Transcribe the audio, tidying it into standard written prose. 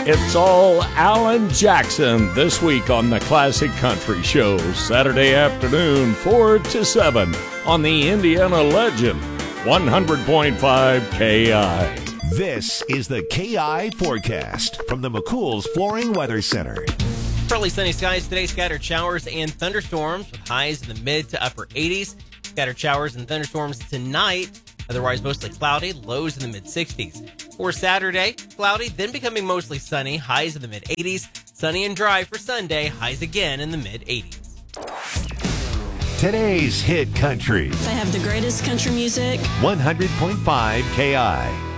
It's all Alan Jackson this week on the Classic Country Show, Saturday afternoon, 4 to 7 on the Indiana Legend, 100.5 KI. This is the KI forecast from the McCool's Flooring Weather Center. Partly sunny skies today, scattered showers and thunderstorms with highs in the mid to upper 80s. Scattered showers and thunderstorms tonight, otherwise mostly cloudy, lows in the mid 60s. For Saturday, cloudy, then becoming mostly sunny, highs in the mid 80s. Sunny and dry for Sunday, highs again in the mid 80s. Today's hit country. I have the greatest country music. 100.5 KI.